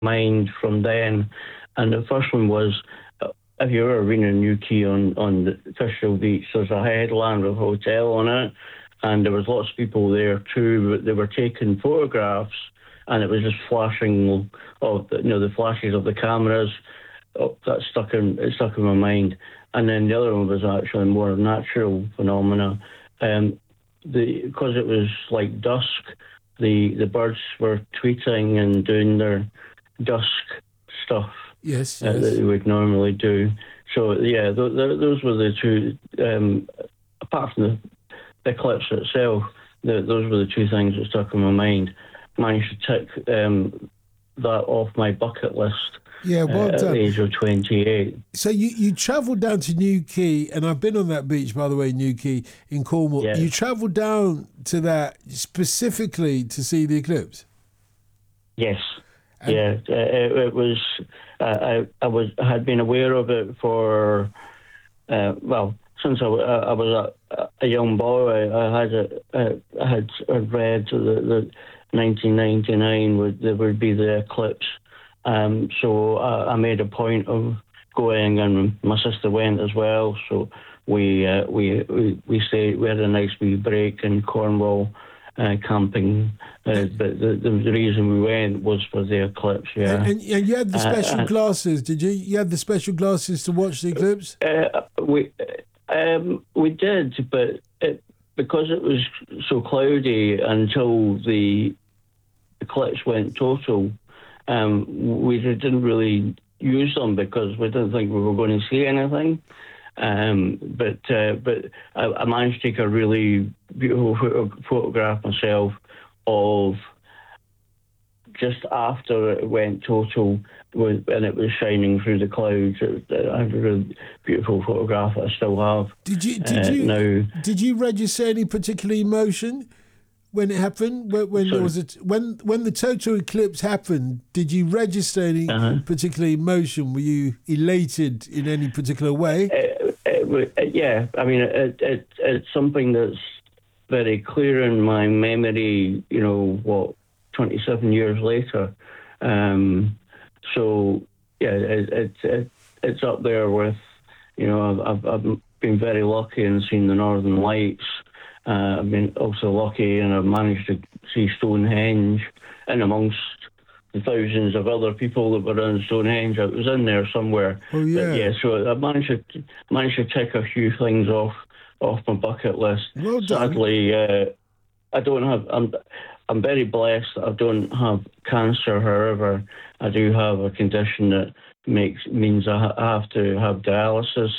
mind from then. And the first one was, if you've ever been in Newquay on the Fishel Beach, there's a headland with a hotel on it, and there was lots of people there too, but they were taking photographs, and it was just flashing of the flashes of the cameras. Oh, that stuck in my mind. And then the other one was actually more natural phenomena. Because it was like dusk, the birds were tweeting and doing their dusk stuff. Yes. That they would normally do. So yeah, those were the two. Apart from the eclipse itself, those were the two things that stuck in my mind. Managed to tick that off my bucket list. Yeah, well done. At the age of 28. So you travelled down to Newquay, and I've been on that beach, by the way, Newquay in Cornwall. Yeah. You travelled down to that specifically to see the eclipse? Yes. It was. I had been aware of it for since I was a young boy. I had read that 1999 there would be the eclipse. So I made a point of going, and my sister went as well. So we stayed. We had a nice wee break in Cornwall, camping. But the reason we went was for the eclipse. Yeah. And you had the special glasses. Did you? You had the special glasses to watch the eclipse? We did, but because it was so cloudy until the eclipse went total. We didn't really use them because we didn't think we were going to see anything. But I managed to take a really beautiful photograph myself of just after it went total, and it was shining through the clouds. I have a really beautiful photograph that I still have. Did you register any particular emotion when it happened? When the total eclipse happened, did you register any particular emotion? Were you elated in any particular way? Yeah, I mean, it's something that's very clear in my memory. 27 years later. So yeah, it's up there with. I've been very lucky and seen the Northern Lights. I've been also lucky, and I've managed to see Stonehenge, and amongst the thousands of other people that were in Stonehenge, I was in there somewhere. Oh yeah. But yeah, so I managed to tick a few things off my bucket list. Well done. Sadly, I don't have. I'm very blessed that I don't have cancer. However, I do have a condition that means I have to have dialysis.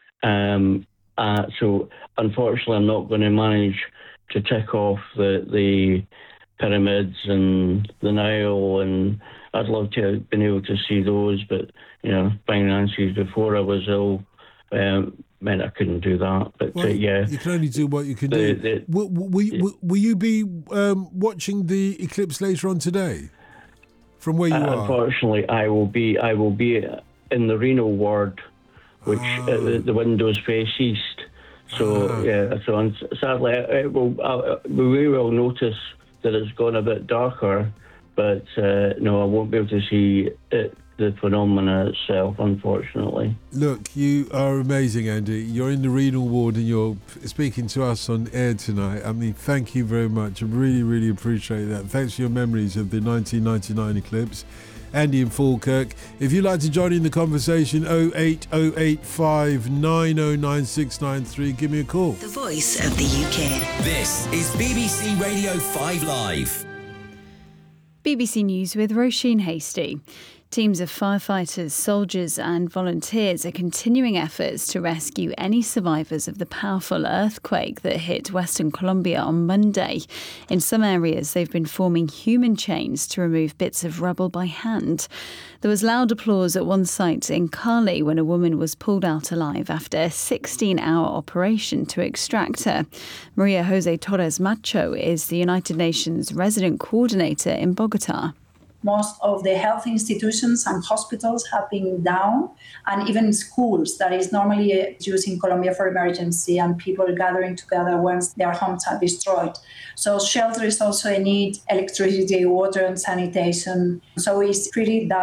So unfortunately, I'm not going to manage to tick off the pyramids and the Nile, and I'd love to have been able to see those, but finances before I was ill meant I couldn't do that. But yeah, you can only do what you can do. Will you be watching the eclipse later on today from where you are? Unfortunately, I will be in the renal ward, which the windows face east. So sadly, we will notice that it's gone a bit darker, but no, I won't be able to see the phenomena itself, unfortunately. Look, you are amazing, Andy. You're in the renal ward and you're speaking to us on air tonight. I mean, thank you very much. I really, really appreciate that. Thanks for your memories of the 1999 eclipse. Andy in Falkirk. If you'd like to join in the conversation, 08085 909693, give me a call. The voice of the UK. This is BBC Radio 5 Live. BBC News with Roisin Hasty. Teams of firefighters, soldiers and volunteers are continuing efforts to rescue any survivors of the powerful earthquake that hit Western Colombia on Monday. In some areas, they've been forming human chains to remove bits of rubble by hand. There was loud applause at one site in Cali when a woman was pulled out alive after a 16-hour operation to extract her. Maria Jose Torres Macho is the United Nations resident coordinator in Bogota. Most of the health institutions and hospitals have been down, and even schools that is normally used in Colombia for emergency and people gathering together once their homes are destroyed. So shelter is also a need, electricity, water and sanitation. So it's pretty dark.